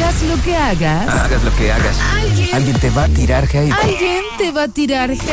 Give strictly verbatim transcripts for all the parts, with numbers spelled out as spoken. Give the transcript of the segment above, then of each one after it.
Hagas lo que hagas. Hagas lo que hagas. Alguien, Alguien te va a tirar hate. alguien te va a tirar hate.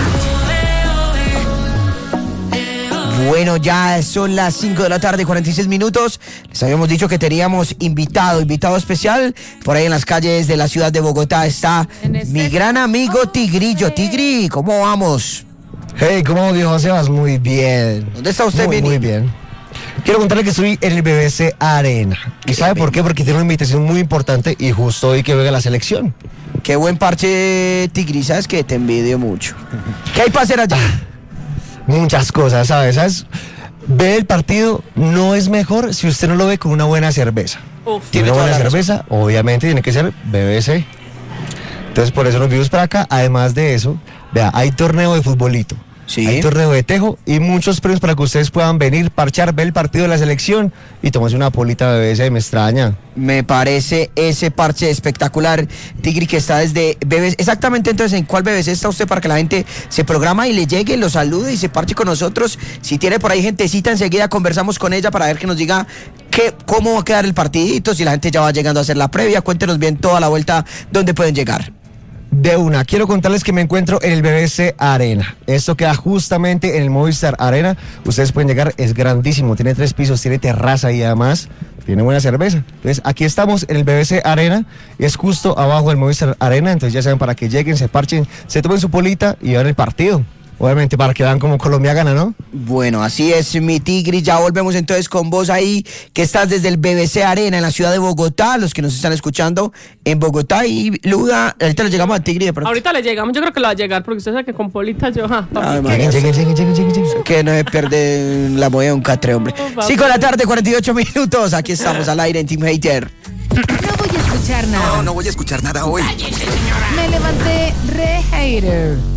Bueno, ya son las cinco de la tarde, cuarenta y seis minutos. Les habíamos dicho que teníamos invitado, invitado especial. Por ahí en las calles de la ciudad de Bogotá está mi gran amigo Tigrillo. Tigri, ¿cómo vamos? Hey, ¿cómo dijo Sebas? Muy bien. ¿Dónde está usted, Muy, Vini? muy bien. Quiero contarle que estoy en el B B C Arena. ¿Y sabe por qué? Porque tiene una invitación muy importante y justo hoy que juega la selección. Qué buen parche, Tigri, sabes que te envidio mucho. ¿Qué hay para hacer allá? Muchas cosas, ¿sabes? ¿Sabes? Ver el partido no es mejor si usted no lo ve con una buena cerveza. Uf, Tiene una buena cerveza, obviamente tiene que ser B B C. Entonces por eso nos vimos para acá. Además de eso, vea, hay torneo de futbolito. Sí. Hay torneo de tejo y muchos premios para que ustedes puedan venir, parchar, ver el partido de la selección y tomarse una polita de B B C. Me extraña. Me parece ese parche espectacular, Tigri, que está desde B B C. Exactamente, entonces, ¿en cuál B B C está usted para que la gente se programa y le llegue, lo salude y se parche con nosotros? Si tiene por ahí gentecita, enseguida conversamos con ella para ver que nos diga qué, cómo va a quedar el partidito, si la gente ya va llegando a hacer la previa. Cuéntenos bien toda la vuelta, dónde pueden llegar. De una, quiero contarles que me encuentro en el B B C Arena. Esto queda justamente en el Movistar Arena. Ustedes pueden llegar, es grandísimo, tiene tres pisos, tiene terraza y además tiene buena cerveza. Entonces aquí estamos en el B B C Arena, es justo abajo del Movistar Arena. Entonces ya saben, para que lleguen, se parchen, se tomen su polita y vean el partido. Obviamente para que vean cómo Colombia gana, ¿no? Bueno, así es, mi Tigri. Ya volvemos entonces con vos ahí, que estás desde el B B C Arena en la ciudad de Bogotá, los que nos están escuchando en Bogotá. Y Luda, ahorita le llegamos a Tigri de pronto. Ahorita le llegamos, yo creo que lo va a llegar, porque usted sabe que con Polita yo, ja, papi. Ay, Lleguen, lleguen, lleguen, lleguen, lleguen, lleguen. Que no se pierde la movida de un catre, hombre. No, cinco de la tarde, cuarenta y ocho minutos. Aquí estamos al aire en Team Hater. No voy a escuchar nada. No, no voy a escuchar nada hoy. Me levanté re hater.